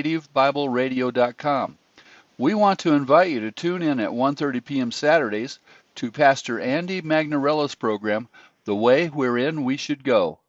nativebibleradio.com. We want to invite you to tune in at 1:30 p.m. Saturdays to Pastor Andy Magnarella's program, The Way Wherein We Should Go.